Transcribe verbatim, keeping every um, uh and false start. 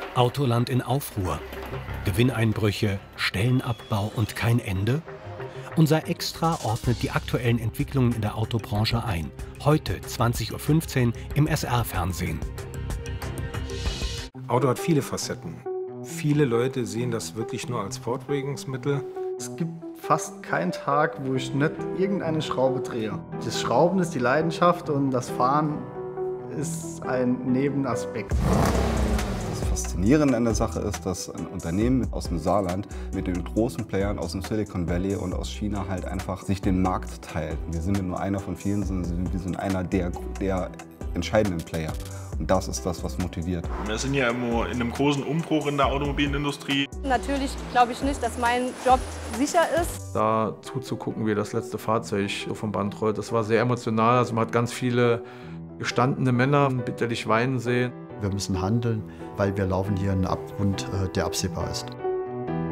Autoland in Aufruhr. Gewinneinbrüche, Stellenabbau und kein Ende? Unser Extra ordnet die aktuellen Entwicklungen in der Autobranche ein. Heute zwanzig Uhr fünfzehn im S R-Fernsehen. Auto hat viele Facetten. Viele Leute sehen das wirklich nur als Fortbewegungsmittel. Es gibt fast keinen Tag, wo ich nicht irgendeine Schraube drehe. Das Schrauben ist die Leidenschaft und das Fahren ist ein Nebenaspekt. Das Faszinierende an der Sache ist, dass ein Unternehmen aus dem Saarland mit den großen Playern aus dem Silicon Valley und aus China halt einfach sich den Markt teilt. Wir sind ja nur einer von vielen, sondern wir sind einer der, der entscheidenden Player. Und das ist das, was motiviert. Wir sind ja immer in einem großen Umbruch in der Automobilindustrie. Natürlich glaube ich nicht, dass mein Job sicher ist. Da zuzugucken, wie das letzte Fahrzeug vom Band rollt, das war sehr emotional. Also man hat ganz viele gestandene Männer bitterlich weinen sehen. Wir müssen handeln, weil wir laufen hier in einen Abgrund, der absehbar ist.